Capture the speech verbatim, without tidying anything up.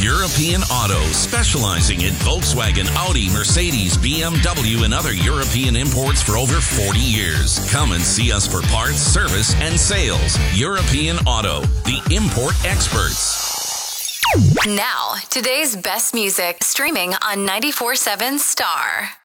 European Auto, specializing in Volkswagen, Audi, Mercedes, B M W, and other European imports for over forty years. Come and see us for parts, service, and sales. European Auto, the import experts. Now, today's best music, streaming on ninety-four seven Star.